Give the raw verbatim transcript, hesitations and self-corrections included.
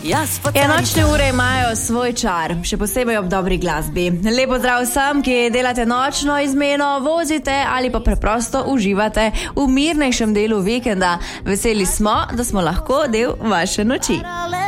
Ja, nočne ure imajo svoj čar, še posebej ob dobri glasbi. Lepo zdrav vsem, ki delate nočno izmeno, vozite ali pa preprosto uživate v mirnejšem delu vikenda. Veseli smo, da smo lahko del vaše noči.